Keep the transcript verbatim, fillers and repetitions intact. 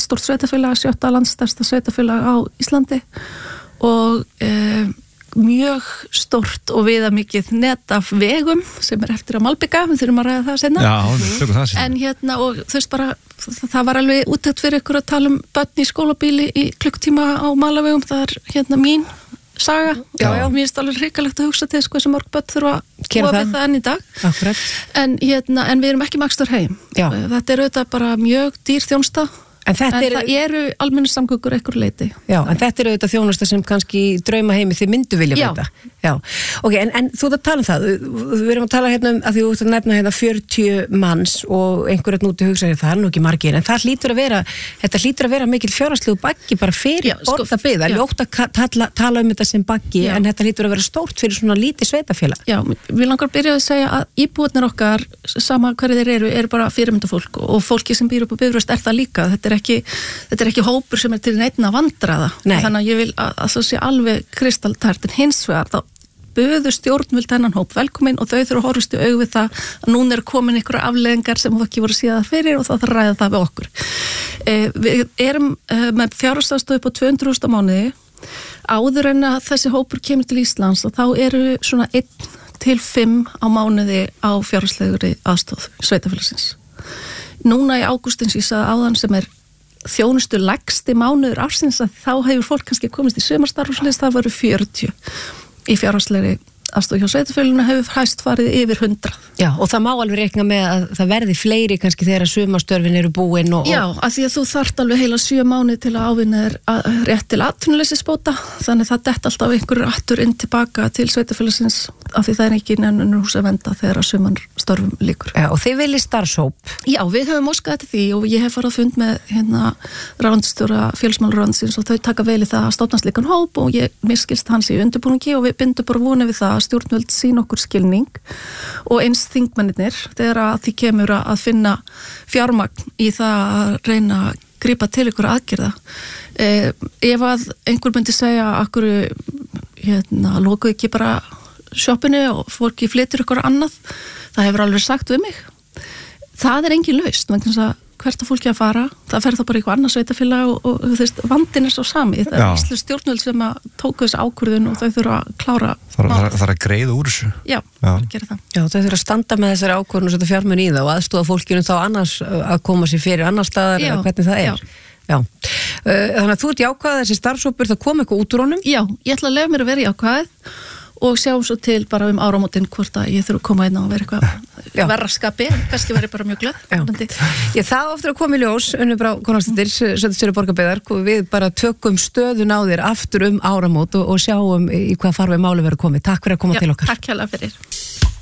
stórt sveitafélag, sjötta landstærsta sveitafélag á Íslandi og e, mjög stórt og viðamikið net af vegum sem er eftir að malbika, við þurfum að ræða það seinna. Já, við tökum það seinna. En hérna, og þú veist bara, það var alveg úttekt fyrir ykkur að tala um börn í skólabíli í klukktíma á malavegum, það er hérna mín saga. Já, já. Mér finnst alveg hrikalegt að hugsa til sko sem mörg börn þurfa að búa við það enn í dag. Akkurat. En hérna, en við erum ekki með akstur heim. Já. Þetta er auðvitað bara mjög dýr þjónusta. En, en er, það eru almennu samgöngur einhver leiti. Já, en þetta er auðvitað þjónusta sem kannski drauma heimi þið myndu vilja veita. Já. Ok, en, en þú ert að tala um það. Við erum að tala hérna um að því þú ert að nefna hérna fjörutíu manns og einhverjum núti hugsa þér það er nú ekki margir, en það hlýtur að vera, þetta hlýtur að vera mikil fjárhagslegu baggi bara fyrir Borgarbyggð. Það er ljótt að tala, tala um þetta sem baggi, já. En þetta hlýtur að vera stórt fyrir svona lítið sveitafélag. Já, við langar að byrja að segja að íbúarnir okkar, sama hverju þeir eru, eru bara fyrirmyndafólk og fólki sem býr upp á Bifröst er það líka. Þetta er ekki, þetta er ekki hópur sem er til neinna vandræða. Nei. Þannig að ég vil að, að það sé alveg kristaltært, en hins vegar þá böðu stjórnvöld þennan hóp velkomin og þau þurfa að horfast í augu við það að núna er komin einhverja afleiðingar sem ekki voru síðan fyrir og þá þarf að ræða það við okkur. Eh, við erum eh, með fjárhagsaðstoð upp á tvö hundruð þúsund á mánuði. Áður en að þessi hópur kemur til Íslands og þá eru svona einn til fimm á mánuði á fjárhagslegri aðstoð sveitafélagsins. Núna í ágústins ég sagði áðan sem er þjónustu lægsti mánuður ársins að þá hefur fólk kannski komist í sumarstarfslist, það voru fjörutíu í fjárhagslegri aðstoð hjá sveitafélaginu hefur hæst farið yfir hundrað. Já, og það má alveg reikna með að það verði fleiri kannski þegar sumastörfin eru búin og... Já, af því að þú þarft alveg heila sjö mánuði til að ávinna þér að, rétt til atvinnuleysisbóta, þannig það dett alltaf einhverjur aftur inn tilbaka til sveitafélagsins af því það er ekki nefnur hús að venda þegar að sumarstörfum líkur. Já, og þið viljið starfshóp? Já, við höfum óskað eftir því og ég hef farið að fund með hérna ráðuneytisstjóra félagsmálaráðuneytisins og þau taka vel í það að stofna slíkan hóp og ég miskilst hans í undirbúningi og við bindum bara vonið við það að stjórnvöld sín okkur skilning og eins þingmennir þegar að því kemur að finna fjármagn í það að reyna að grípa til ykkur aðgerða. Eh, ef að einhver myndi segja akkur hérna, lokuðu ekki bara sjoppinu og fólki flytur ykkur annað, það hefur alveg sagt við mig. Það er engin lausn, vegna þess að hvert að fólki að fara, það fer þá bara eitthvað annað sveitafélag og, og þú veist, vandinn er svo sami. Það er íslensk stjórnvöld sem að tóku þessu ákvörðun og þau þurfa að klára. Það þarf að greiða úr þessu. Já, það er að gera það. Já, þau þurfa að standa með þessari ákvörðun og setja fjármun í það og aðstoða fólkinu þá annars að koma sér fyrir annar staðar eða hvernig það er. Já. Já. Þannig að þú ert jákvæð þessi starfshópur, það kom eitthvað út úr honum? Já, ég ætla að leyfa mér að vera jákvæð og sjáum svo til bara um áramótin hvort að ég þurfa að koma inn og vera eitthvað verra skapi, kannski verið bara mjög glöð. Já, það oftur að koma í ljós, Unnur Brá Konráðsdóttir, sveitarstjóri Borgarbyggðar, við bara tökum stöðun á þér aftur um áramót og, og sjáum í hvað farveg máli verður komið. Takk fyrir að koma Já, til okkar. Takk hérlega fyrir.